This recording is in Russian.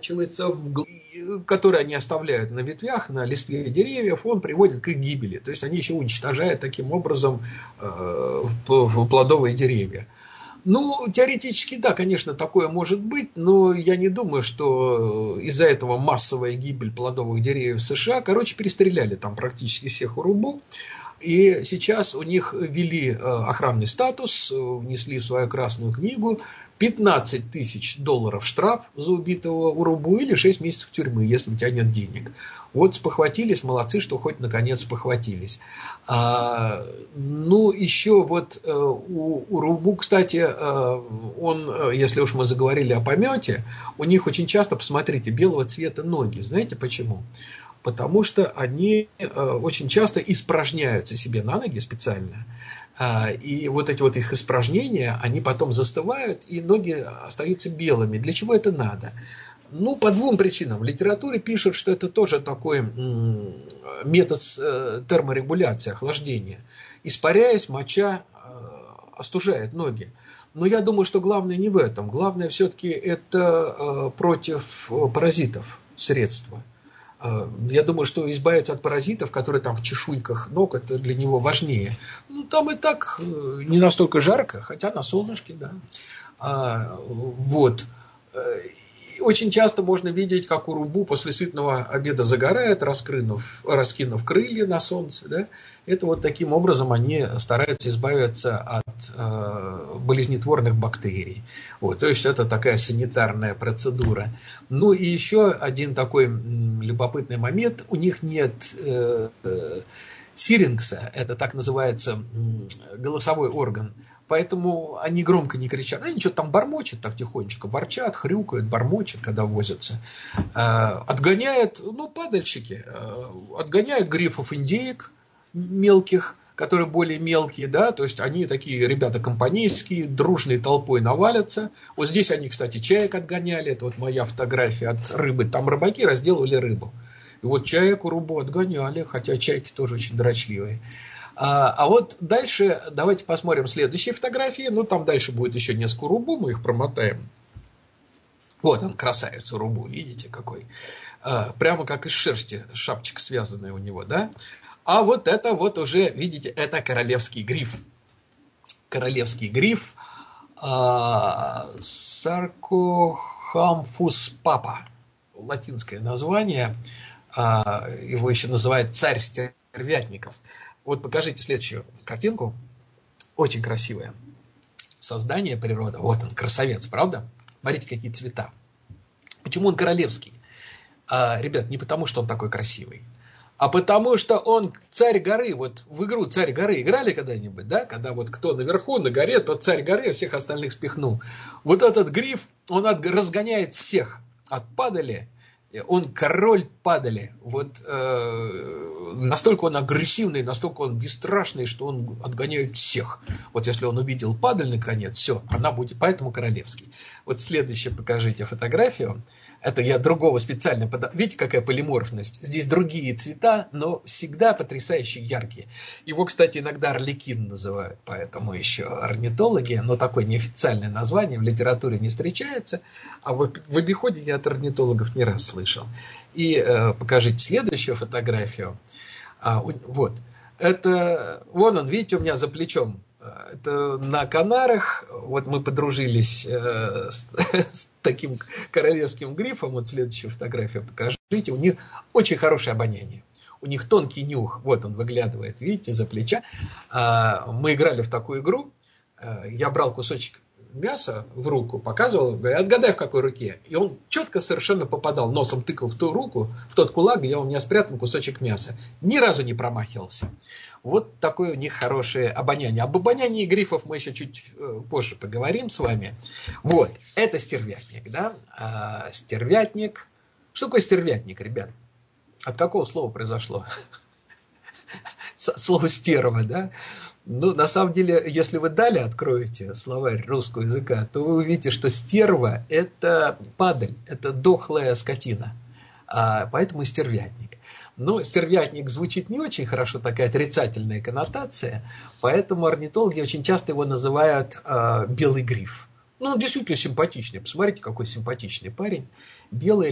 заканчивается, который они оставляют на ветвях, на листве деревьев, он приводит к их гибели. То есть они еще уничтожают таким образом плодовые деревья. Ну, теоретически, да, конечно, такое может быть, но я не думаю, что из-за этого массовая гибель плодовых деревьев в США. Короче, перестреляли там практически всех урубу. И сейчас у них ввели охранный статус, внесли в свою красную книгу $15 тысяч штраф за убитого урубу или 6 месяцев тюрьмы, если у тебя нет денег. Вот спохватились, молодцы, что хоть наконец спохватились. Ну, еще вот у урубу, кстати, он, если уж мы заговорили о помете, у них очень часто, посмотрите, белого цвета ноги. Знаете почему? Потому что они очень часто испражняются себе на ноги специально. И вот эти вот их испражнения, они потом застывают, и ноги остаются белыми. Для чего это надо? Ну, по двум причинам. В литературе пишут, что это тоже такой метод терморегуляции, охлаждения. Испаряясь, моча остужает ноги. Но я думаю, что главное не в этом. Главное все-таки это против паразитов средства. Я думаю, что избавиться от паразитов, которые там в чешуйках ног, это для него важнее. Ну, там и так не настолько жарко, хотя на солнышке, да. Вот. Очень часто можно видеть, как урубу после сытного обеда загорает, раскинув крылья на солнце. Да? Это вот таким образом они стараются избавиться от болезнетворных бактерий. Вот, то есть это такая санитарная процедура. Ну и еще один такой любопытный момент. У них нет сирингса, это так называется голосовой орган. Поэтому они громко не кричат. Они что-то там бормочут так тихонечко. Ворчат, хрюкают, бормочут, когда возятся. Отгоняют, ну, падальщики. Отгоняют грифов индеек мелких, которые более мелкие, да. То есть они такие ребята компанейские, дружной толпой навалятся. Вот здесь они, кстати, чаек отгоняли. Это вот моя фотография от рыбы. Там рыбаки разделывали рыбу. И вот чаек урубу отгоняли, хотя чайки тоже очень дрочливые. А вот дальше давайте посмотрим следующие фотографии. Ну, там дальше будет еще несколько урубу, мы их промотаем. Вот он, красавец урубу, видите какой? Прямо как из шерсти шапочка связанная у него, да? А вот это вот уже, видите, это королевский гриф. Королевский гриф Sarcohamphus papa. Латинское название. Его еще называют царь стервятников. Вот покажите следующую картинку. Очень красивое создание природы. Вот он, красавец, правда? Смотрите, какие цвета. Почему он королевский? Ребят, не потому, что он такой красивый, а потому, что он царь горы. Вот в игру «Царь горы» играли когда-нибудь, да? Когда вот кто наверху, на горе, тот царь горы, а всех остальных спихнул. Вот этот гриф, он разгоняет всех от падали. Он король падали. Вот настолько он агрессивный, настолько он бесстрашный, что он отгоняет всех. Вот если он увидел падаль наконец, все, она будет, поэтому королевский. Вот следующее покажите фотографию. Это я другого специально видите, какая полиморфность? Здесь другие цвета, но всегда потрясающе яркие. Его, кстати, иногда орликин называют, поэтому еще орнитологи, но такое неофициальное название в литературе не встречается, а в обиходе я от орнитологов не раз слышал. И покажите следующую фотографию. Вот. Это, вон он, видите, у меня за плечом. Это на Канарах, вот мы подружились с таким королевским грифом, вот следующую фотографию покажите, у них очень хорошее обоняние, у них тонкий нюх, вот он выглядывает, видите, за плеча. Мы играли в такую игру, я брал кусочек мяса в руку, показывал, говорю, отгадай в какой руке, и он четко совершенно попадал, носом тыкал в ту руку, в тот кулак, где у меня спрятан кусочек мяса, ни разу не промахивался. Вот такое у них хорошее обоняние. Об обонянии грифов мы еще чуть позже поговорим с вами. Вот, это стервятник, да? Стервятник. Что такое стервятник, ребят? От какого слова произошло? Слово стерва, да? Ну, на самом деле, если вы далее откроете словарь русского языка, то вы увидите, что стерва – это падаль, это дохлая скотина. Поэтому стервятник. Но стервятник звучит не очень хорошо, такая отрицательная коннотация, поэтому орнитологи очень часто его называют белый гриф. Ну, он действительно симпатичный. Посмотрите, какой симпатичный парень. Белый